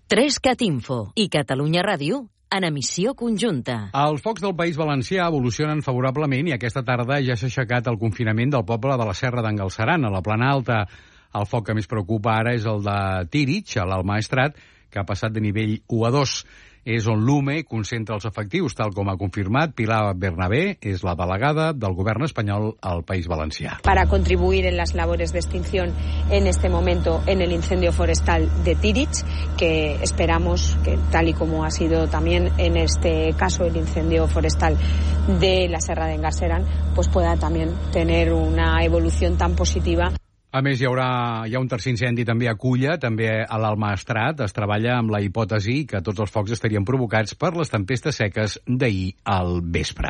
3CAT Info i Catalunya Ràdio en emissió conjunta. Els focs del País Valencià evolucionen favorablement i aquesta tarda ja s'ha aixecat el confinament del poble de la Serra d'en Galceran, a la Plana Alta. El foc que més preocupa ara és el de Tírig, a l'Alt Maestrat, que ha passat de nivell 1 a 2. És on l'UME concentra els efectius, tal com ha confirmat Pilar Bernabé, és la delegada del govern espanyol al País Valencià. Para contribuir en las labores de extinción en este momento en el incendio forestal de Tírig, que esperamos que, tal y como ha sido también en este caso el incendio forestal de la Serra d'en Galceran, pues pueda también tener una evolución tan positiva. A més, hi ha un tercer incendi també a Culla, també a l'Alt Maestrat. Es treballa amb la hipòtesi que tots els focs estarien provocats per les tempestes seques d'ahir al vespre.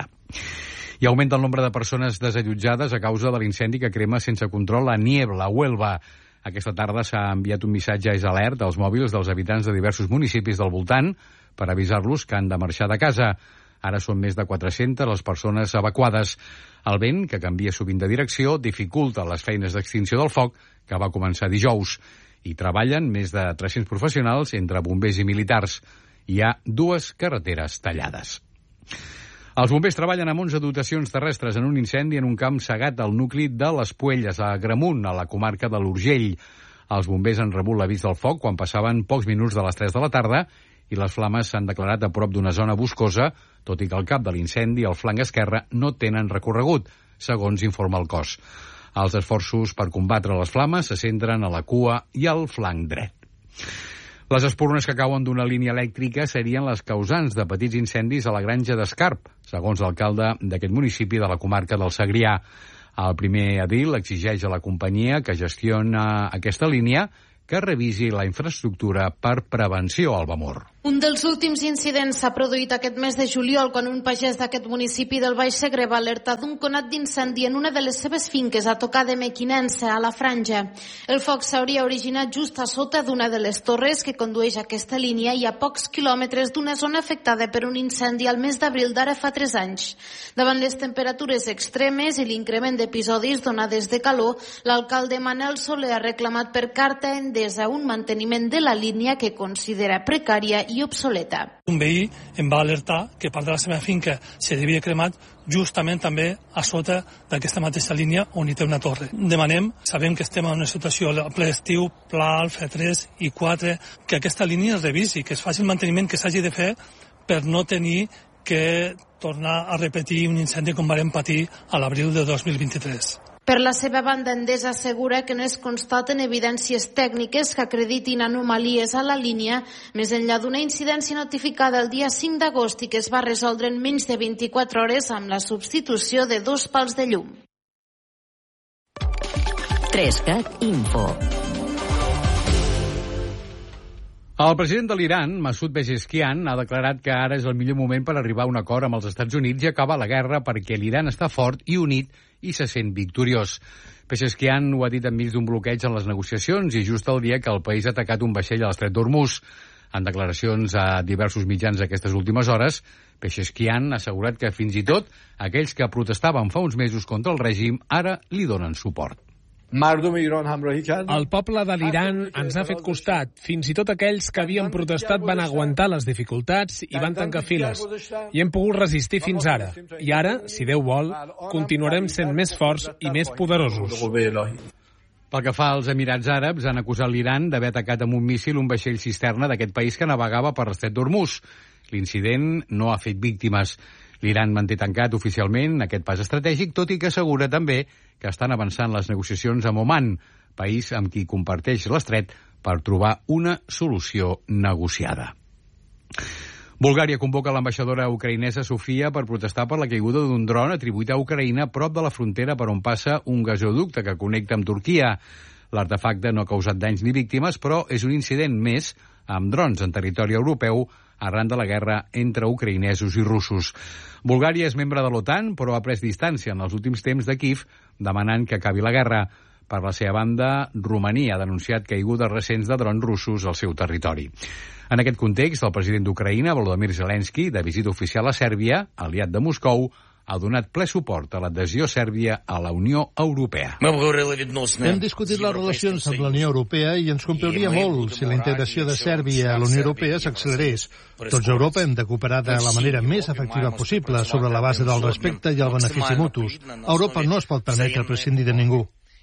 I augmenta el nombre de persones desallotjades a causa de l'incendi que crema sense control a Niebla, a Huelva. Aquesta tarda s'ha enviat un missatge alert als mòbils dels habitants de diversos municipis del voltant per avisar-los que han de marxar de casa. Ara són més de 400 les persones evacuades. El vent, que canvia sovint de direcció, dificulta les feines d'extinció del foc, que va començar dijous. Hi treballen més de 300 professionals entre bombers i militars. Hi ha 2 carreteres tallades. Els bombers treballen amb 11 dotacions terrestres en un incendi en un camp cegat al nucli de les Puelles, a Agramunt, a la comarca de l'Urgell. Els bombers han rebut l'avís del foc quan passaven pocs minuts de les 3 de la tarda i les flames s'han declarat a prop d'una zona boscosa, tot i que el cap de l'incendi i el flanc esquerre no tenen recorregut, segons informa el cos. Els esforços per combatre les flames se centren a la cua i al flanc dret. Les espurnes que cauen d'una línia elèctrica serien les causants de petits incendis a la granja d'Escarp, segons l'alcalde d'aquest municipi de la comarca del Segrià. El primer edil exigeix a la companyia que gestiona aquesta línia que revisi la infraestructura per prevenció al Albamor. Un dels últims incidents s'ha produït aquest mes de juliol quan un pagès d'aquest municipi del Baix Segre va alertar d'un conat d'incendi en una de les seves finques a tocar de Mequinense, a la Franja. El foc s'hauria originat just a sota d'una de les torres que condueix a aquesta línia i a pocs quilòmetres d'una zona afectada per un incendi al mes d'abril d'ara fa 3 anys. Davant les temperatures extremes i l'increment d'episodis donades de calor, l'alcalde Manel Soler ha reclamat per carta a Endesa un manteniment de la línia que considera precària i obsoleta. Un veí em va alertar que part de la seva finca s'havia cremat justament també a sota d'aquesta mateixa línia on hi té una torre. Demanem, sabem que estem en una situació a ple estiu, pla alfa 3 i 4, que aquesta línia es revisi, que es faci el manteniment que s'hagi de fer per no tenir que tornar a repetir un incendi com vam patir a l'abril de 2023. Per la seva banda, Endesa assegura que no es constaten evidències tècniques que acreditin anomalies a la línia, més enllà d'una incidència notificada el dia 5 d'agost i que es va resoldre en menys de 24 hores amb la substitució de 2 pals de llum. 3CAT Info. El president de l'Iran, Masoud Pezeshkian, ha declarat que ara és el millor moment per arribar a un acord amb els Estats Units i acabar la guerra perquè l'Iran està fort i unit i se sent victoriós. Pezeshkian ho ha dit enmig d'un bloqueig en les negociacions i just el dia que el país ha atacat un vaixell a l'estret d'Hormuz. En declaracions a diversos mitjans aquestes últimes hores, Pezeshkian ha assegurat que fins i tot aquells que protestaven fa uns mesos contra el règim ara li donen suport. El poble de l'Iran ens ha fet costat. Fins i tot aquells que havien protestat van aguantar les dificultats i van tancar files. I hem pogut resistir fins ara. I ara, si Déu vol, continuarem sent més forts i més poderosos. Pel que fa als Emirats Àrabs, han acusat l'Iran d'haver atacat amb un míssil un vaixell cisterna d'aquest país que navegava per l'estret d'Hormuz. L'incident no ha fet víctimes. L'Iran manté tancat oficialment aquest pas estratègic, tot i que assegura també que estan avançant les negociacions amb Oman, país amb qui comparteix l'estret, per trobar una solució negociada. Bulgària convoca l'ambaixadora ucraïnesa Sofia per protestar per la caiguda d'un dron atribuït a Ucraïna prop de la frontera per on passa un gasoducte que connecta amb Turquia. L'artefacte no ha causat danys ni víctimes, però és un incident més amb drons en territori europeu arran de la guerra entre ucraïnesos i russos. Bulgària és membre de l'OTAN, però ha pres distància en els últims temps de Kíev, demanant que acabi la guerra. Per la seva banda, Romania ha denunciat caigudes recents de drons russos al seu territori. En aquest context, el president d'Ucraïna, Volodymyr Zelensky, de visita oficial a Sèrbia, aliat de Moscou, ha donat ple suport a l'adhesió sèrbia a la Unió Europea. Hem discutit les relacions amb la Unió Europea i ens compliria molt si la integració de Sèrbia a la Unió Europea s'accelerés. Tots a Europa hem de cooperar de la manera més efectiva possible sobre la base del respecte i el benefici mutus. Europa no es pot permetre prescindir de ningú.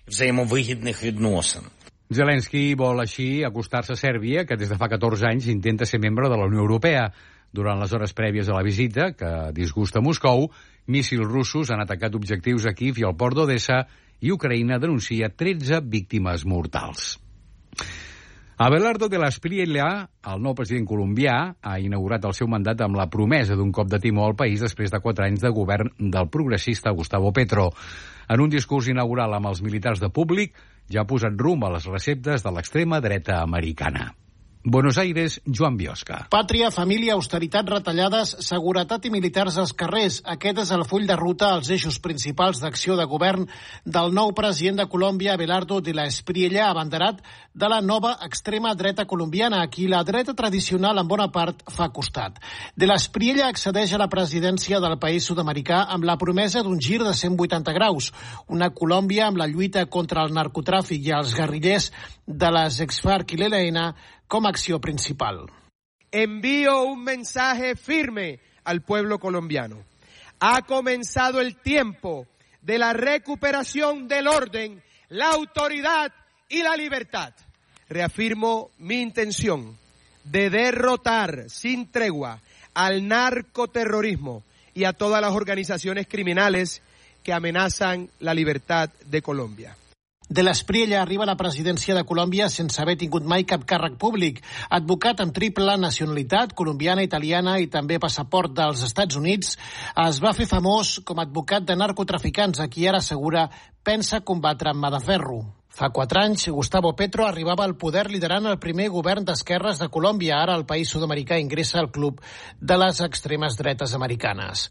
Zelensky vol així acostar-se a Sèrbia, que des de fa 14 anys intenta ser membre de la Unió Europea. Durant les hores prèvies a la visita, que disgusta Moscou, míssils russos han atacat objectius a Kíev i al port d'Odessa i Ucraïna denuncia 13 víctimes mortals. Abelardo de la Espriella, el nou president colombià, ha inaugurat el seu mandat amb la promesa d'un cop de timó al país després de 4 anys de govern del progressista Gustavo Petro. En un discurs inaugural amb els militars de Públic, ja ha posat rumb a les receptes de l'extrema dreta americana. Buenos Aires, Joan Biosca. Pàtria, família, austeritat, retallades, seguretat i militars als carrers. Aquest és el full de ruta als eixos principals d'acció de govern del nou president de Colòmbia, Abelardo de la Espriella, abanderat de la nova extrema dreta colombiana, a qui la dreta tradicional en bona part fa costat. De la Espriella accedeix a la presidència del país sud-americà amb la promesa d'un gir de 180 graus. Una Colòmbia amb la lluita contra el narcotràfic i els guerrillers de les ex-FARC i l'ELN como acción principal. Envío un mensaje firme al pueblo colombiano. Ha comenzado el tiempo de la recuperación del orden, la autoridad y la libertad. Reafirmo mi intención de derrotar sin tregua al narcoterrorismo y a todas las organizaciones criminales que amenazan la libertad de Colombia. De l'Espriella arriba a la presidència de Colòmbia sense haver tingut mai cap càrrec públic. Advocat amb triple nacionalitat, colombiana, italiana i també passaport dels Estats Units, es va fer famós com a advocat de narcotraficants, a qui ara assegura pensa combatre amb mà de ferro. Fa 4 anys, Gustavo Petro arribava al poder liderant el primer govern d'esquerres de Colòmbia. Ara el país sud-americà ingressa al club de les extremes dretes americanes.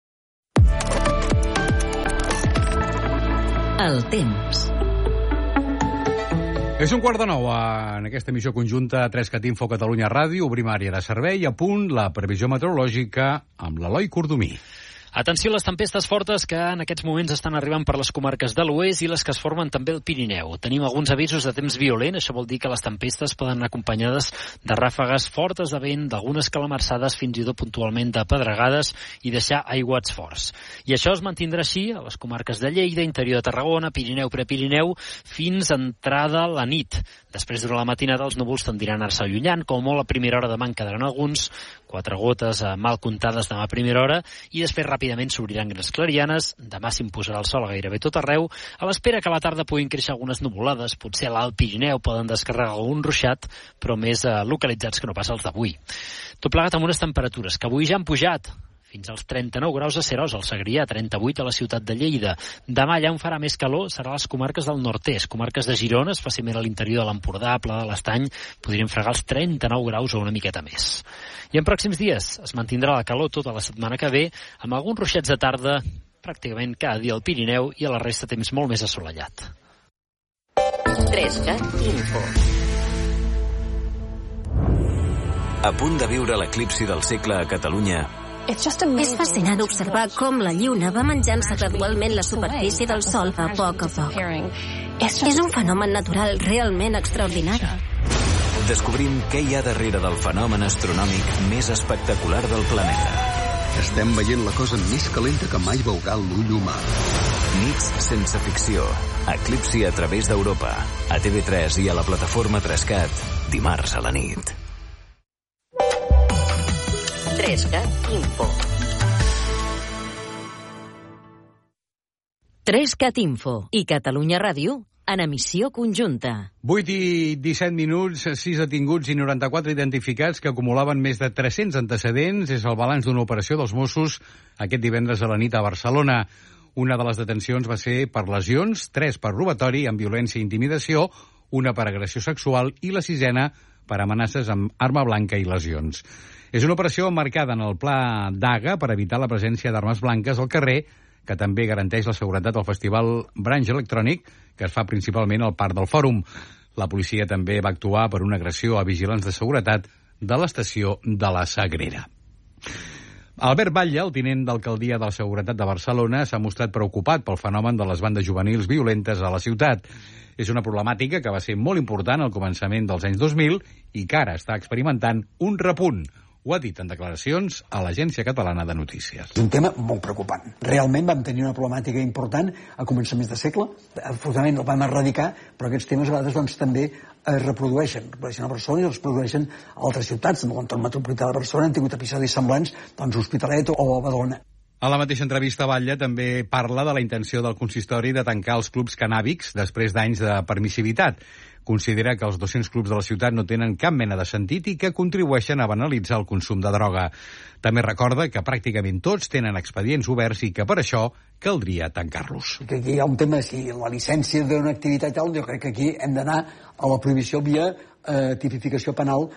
El temps. És 8:45 en aquesta emissió conjunta 3CAT Info Catalunya Ràdio. Obrim àrea de servei i a punt la previsió meteorològica amb l'Eloi Cordomí. Atenció a les tempestes fortes que en aquests moments estan arribant per les comarques de l'Oest i les que es formen també al Pirineu. Tenim alguns avisos de temps violent, això vol dir que les tempestes poden anar acompanyades de ràfegues fortes de vent, d'algunes calamarsades, fins i tot puntualment de pedregades i deixar aiguats forts. I això es mantindrà així a les comarques de Lleida, interior de Tarragona, Pirineu, Prepirineu, fins a entrada la nit. Després, durant la matinada, els núvols tendiran a anar-se allunyant, com molt a primera hora demà en quedaran alguns, 4 gotes mal comptades demà a primera hora, i després ràpidament s'obriran grans clarianes. Demà s'imposarà el sol a gairebé tot arreu, a l'espera que a la tarda puguin créixer algunes nuvolades, potser a l'Alt Pirineu poden descarregar algun ruixat, però més localitzats que no pas els d'avui. Tot plegat amb unes temperatures que avui ja han pujat fins als 39 graus a Seròs, al Segrià, 38 a la ciutat de Lleida. Demà allà on farà més calor serà a les comarques del nord-est, comarques de Girona, especialment a l'interior de l'Empordà, Pla de l'Estany, podrien fregar els 39 graus o una miqueta més. I en pròxims dies es mantindrà la calor tota la setmana que ve, amb alguns ruixats de tarda pràcticament cada dia al Pirineu i a la resta temps molt més assolellat. 3CAT Info. A punt de viure l'eclipsi del segle a Catalunya. És fascinant observar com la Lluna va menjant-se gradualment la superfície del Sol a poc. És un fenomen natural realment extraordinari. Descobrim què hi ha darrere del fenomen astronòmic més espectacular del planeta. Estem veient la cosa més calenta que mai veurà l'ull humà. Nits sense ficció. Eclipsi a través d'Europa. A TV3 i a la plataforma 3CAT. Dimarts a la nit. 3CAT Info. 3CAT Info i Catalunya Ràdio en emissió conjunta. 8 i 17 minuts, 6 detinguts i 94 identificats que acumulaven més de 300 antecedents. És el balanç d'una operació dels Mossos aquest divendres a la nit a Barcelona. Una de les detencions va ser per lesions, 3 per robatori amb violència i intimidació, una per agressió sexual i la 6a per amenaces amb arma blanca i lesions. És una operació emmarcada en el pla d'AGA per evitar la presència d'armes blanques al carrer, que també garanteix la seguretat del festival Branch Electrònic, que es fa principalment al Parc del Fòrum. La policia també va actuar per una agressió a vigilants de seguretat de l'estació de la Sagrera. Albert Batlle, el tinent d'alcaldia de la Seguretat de Barcelona, s'ha mostrat preocupat pel fenomen de les bandes juvenils violentes a la ciutat. És una problemàtica que va ser molt important al començament dels anys 2000 i que ara està experimentant un repunt. Ho ha dit en declaracions a l'Agència Catalana de Notícies. És un tema molt preocupant. Realment vam tenir una problemàtica important a començaments de segle. Afortunadament el vam erradicar, però aquests temes a vegades també es reprodueixen a Barcelona i es reprodueixen a altres ciutats. En l'entorn metropolità de Barcelona han tingut episodis semblants a Hospitalet o a Badalona. A la mateixa entrevista, Batlle també parla de la intenció del consistori de tancar els clubs cannàbics després d'anys de permissivitat. Considera que els 200 clubs de la ciutat no tenen cap mena de sentit i que contribueixen a banalitzar el consum de droga. També recorda que pràcticament tots tenen expedients oberts i que per això caldria tancar-los. Que aquí hi ha un tema, si la llicència d'una activitat tal, jo crec que aquí hem d'anar a la prohibició via tipificació penal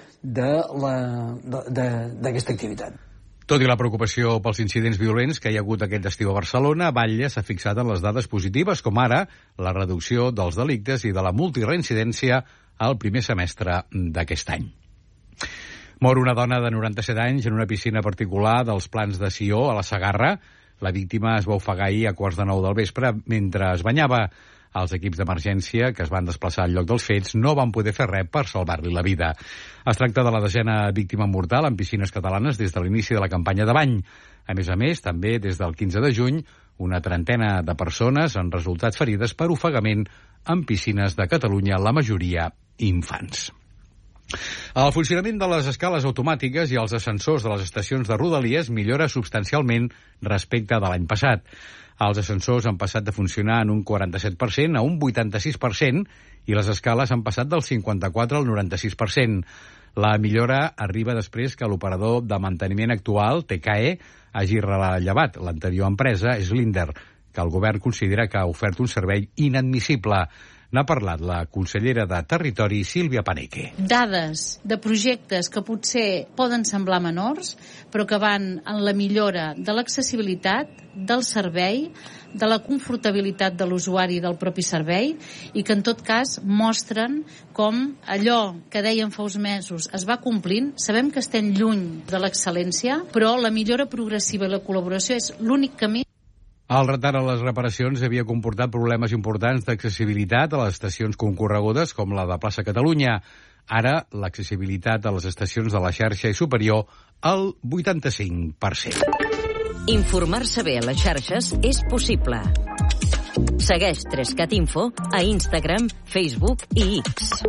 d'aquesta activitat. Tot i la preocupació pels incidents violents que hi ha hagut aquest estiu a Barcelona, Batlle s'ha fixat en les dades positives, com ara la reducció dels delictes i de la multireincidència al primer semestre d'aquest any. Mor una dona de 97 anys en una piscina particular dels Plans de Sió, a la Segarra. La víctima es va ofegar ahir a 8:45 del vespre mentre es banyava. Els equips d'emergència que es van desplaçar al lloc dels fets no van poder fer res per salvar-li la vida. Es tracta de la 10ª víctima mortal en piscines catalanes des de l'inici de la campanya de bany. A més, també des del 15 de juny, una 30 de persones han resultat ferides per ofegament en piscines de Catalunya, la majoria infants. El funcionament de les escales automàtiques i els ascensors de les estacions de Rodalies millora substancialment respecte de l'any passat. Els ascensors han passat de funcionar en un 47% a un 86% i les escales han passat del 54% al 96%. La millora arriba després que l'operador de manteniment actual, TKE, hagi rellevat l'anterior empresa, Slinder, que el govern considera que ha ofert un servei inadmissible. N'ha parlat la consellera de Territori, Sílvia Paneque. Dades de projectes que potser poden semblar menors, però que van en la millora de l'accessibilitat, del servei, de la confortabilitat de l'usuari del propi servei i que en tot cas mostren com allò que dèiem fa uns mesos es va complint. Sabem que estem lluny de l'excel·lència, però la millora progressiva i la col·laboració és l'únic camí. El retard a les reparacions havia comportat problemes importants d'accessibilitat a les estacions concorregudes, com la de Plaça Catalunya. Ara, l'accessibilitat a les estacions de la xarxa és superior al 85%. Informar-se bé a les xarxes és possible. Segueix 3cat Info a Instagram, Facebook i X.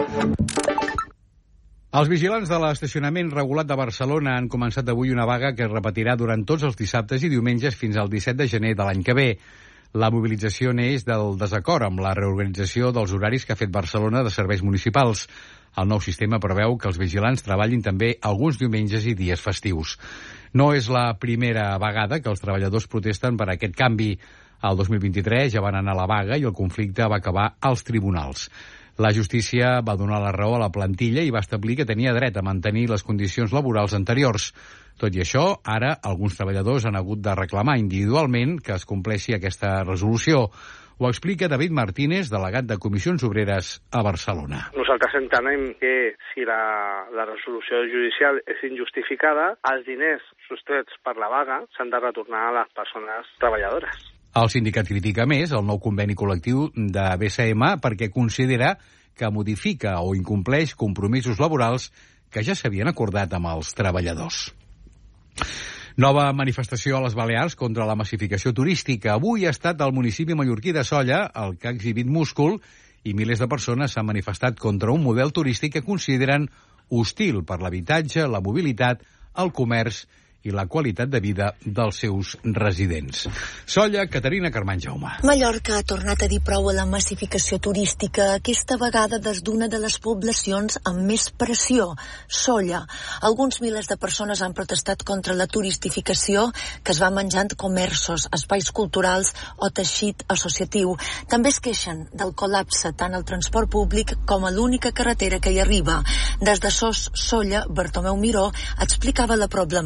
Els vigilants de l'estacionament regulat de Barcelona han començat avui una vaga que es repetirà durant tots els dissabtes i diumenges fins al 17 de gener de l'any que ve. La mobilització neix del desacord amb la reorganització dels horaris que ha fet Barcelona de serveis municipals. El nou sistema preveu que els vigilants treballin també alguns diumenges i dies festius. No és la primera vegada que els treballadors protesten per aquest canvi. El 2023 ja van anar a la vaga i el conflicte va acabar als tribunals. La justícia va donar la raó a la plantilla i va establir que tenia dret a mantenir les condicions laborals anteriors. Tot i això, ara alguns treballadors han hagut de reclamar individualment que es compleixi aquesta resolució. Ho explica David Martínez, delegat de Comissions Obreres a Barcelona. Nosaltres entenem que si la resolució judicial és injustificada, els diners sostrets per la vaga s'han de retornar a les persones treballadores. El sindicat critica més el nou conveni col·lectiu de BCM perquè considera que modifica o incompleix compromisos laborals que ja s'havien acordat amb els treballadors. Nova manifestació a les Balears contra la massificació turística. Avui ha estat el municipi mallorquí de Sóller el que ha exhibit múscul i milers de persones s'han manifestat contra un model turístic que consideren hostil per l'habitatge, la mobilitat, el comerç i la qualitat de vida dels seus residents. Sóller, Caterina Carmany Jaume. Mallorca ha tornat a dir prou a la massificació turística, aquesta vegada des d'una de les poblacions amb més pressió, Sóller. Alguns milers de persones han protestat contra la turistificació que es va menjant comerços, espais culturals o teixit associatiu. També es queixen del col·lapse tant al transport públic com a l'única carretera que hi arriba. Des de SOS Sóller, Bartomeu Miró explicava la problemàtica.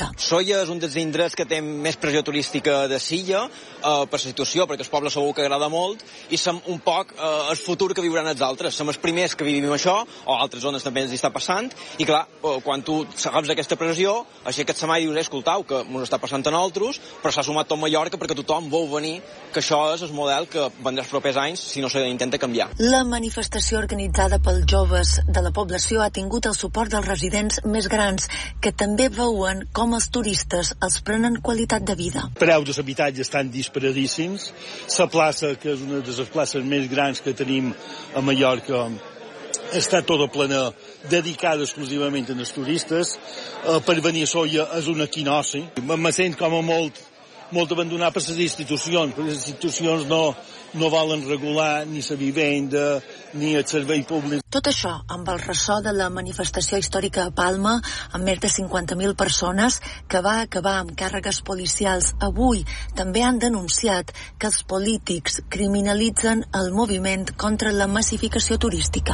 Sóller és un dels indrets que té més pressió turística de Silla per la situació, perquè el poble segur que agrada molt, i som un poc el futur que viuran els altres. Som els primers que vivim això, o altres zones també ens està passant, i clar, quan tu agafes aquesta pressió, així que et semai dius, escoltau, que ens està passant a nosaltres, però s'ha sumat tot Mallorca perquè tothom vol venir, que això és el model que vendrà els propers anys si no s'intenta canviar. La manifestació organitzada pels joves de la població ha tingut el suport dels residents més grans, que també veuen com els turistes els prenen qualitat de vida. Preus dels habitatges estan disparadíssims. La plaça, que és una de les places més grans que tenim a Mallorca, està tota plena, dedicada exclusivament als turistes. Per venir a Sóller és una quinosi. Me sent com a molt abandonat per les institucions, perquè les institucions no volen regular ni la vivenda ni el servei públic. Tot això amb el ressò de la manifestació històrica a Palma, amb més de 50.000 persones, que va acabar amb càrregues policials. Avui també han denunciat que els polítics criminalitzen el moviment contra la massificació turística.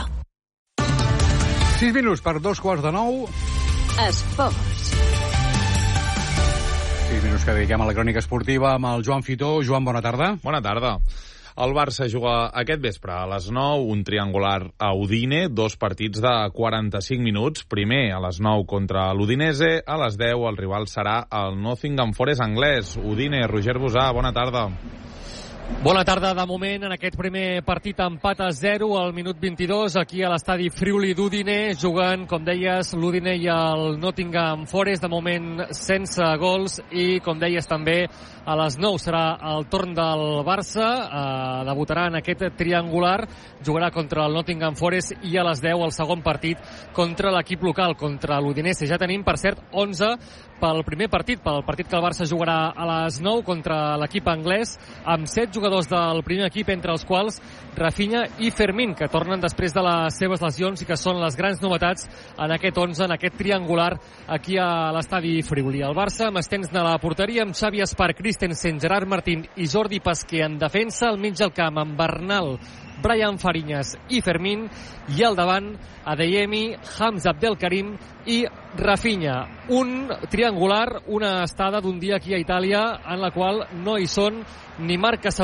6 minuts per 2:45. Esports. 6 minuts que dediquem a la crònica esportiva amb el Joan Fitó. Joan, bona tarda. Bona tarda. El Barça juga aquest vespre a les 9, un triangular a Udine, 2 partits de 45 minuts. Primer a les 9 contra l'Udinese, a les 10 el rival serà el Nottingham Forest anglès. Udine, Roger Busà, bona tarda. Bona tarda. De moment, en aquest primer partit empat a 0 al minut 22, aquí a l'estadi Friuli d'Udine, jugant, com deies, l'Udine i el Nottingham Forest, de moment sense gols, i, com deies també, a les 9 serà el torn del Barça, debutarà en aquest triangular, jugarà contra el Nottingham Forest, i a les 10 el segon partit contra l'equip local, contra l'Udinese. Ja tenim, per cert, 11 pel primer partit, pel partit que el Barça jugarà a les 9 contra l'equip anglès, amb 7 jugadors del primer equip, entre els quals Rafinha i Fermín, que tornen després de les seves lesions i que són les grans novetats en aquest 11, en aquest triangular aquí a l'estadi Friuli. El Barça amb Stens a la porteria, amb Xavi Espar, Christensen, Gerard Martín i Jordi Pasquer en defensa, al mig del camp amb Bernal, Brian Fariñas i Fermín, i al davant Adeyemi, Hamza Abdelkarim i Rafinha. Un triangular, una estada d'un dia aquí a Itàlia en la qual no hi són ni Marc Casador